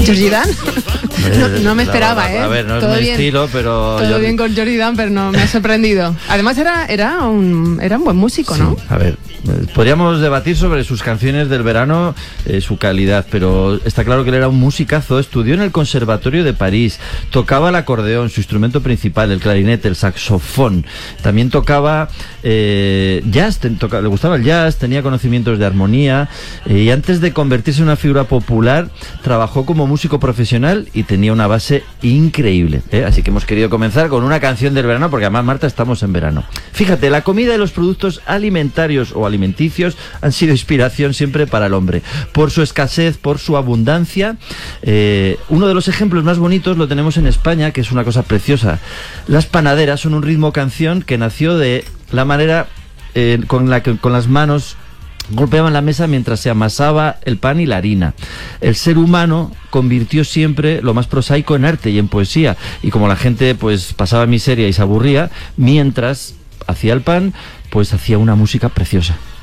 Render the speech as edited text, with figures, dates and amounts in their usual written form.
Georgie Dan. No me esperaba, ¿eh? A ver, no es todo mi bien, estilo, pero... Todo bien con Georgie Dan, pero no me ha sorprendido. Además era un buen músico, ¿no? Sí, a ver, podríamos debatir sobre sus canciones del verano, su calidad, pero está claro que él era un musicazo. Estudió en el Conservatorio de París, tocaba el acordeón, su instrumento principal, el clarinete, el saxofón. También tocaba jazz, le gustaba el jazz, tenía conocimientos de armonía, y antes de convertirse en una figura popular, trabajó como músico profesional y tenía una base increíble, ¿eh? Así que hemos querido comenzar con una canción del verano, porque además, Marta, estamos en verano. Fíjate, la comida y los productos alimentarios o alimenticios han sido inspiración siempre para el hombre. Por su escasez, por su abundancia. Uno de los ejemplos más bonitos lo tenemos en España, que es una cosa preciosa. Las panaderas son un ritmo canción que nació de la manera con la que con las manos golpeaban la mesa mientras se amasaba el pan y la harina. El ser humano convirtió siempre lo más prosaico en arte y en poesía, y como la gente pues pasaba miseria y se aburría, mientras hacía el pan, pues hacía una música preciosa.